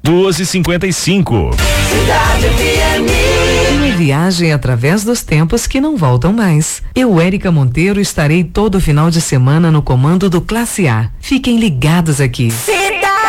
2h55. Uma viagem através dos tempos que não voltam mais. Eu, Érica Monteiro, estarei todo final de semana no comando do Classe A. Fiquem ligados aqui.